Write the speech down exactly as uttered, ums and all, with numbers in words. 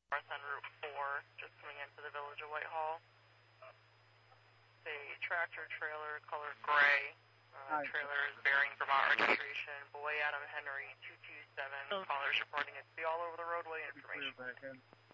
north on Route four, just coming into the village of Whitehall. A tractor trailer colored gray. Uh, trailer is bearing Vermont registration. Boy Adam Henry two two seven. Callers reporting it to be all over the roadway information.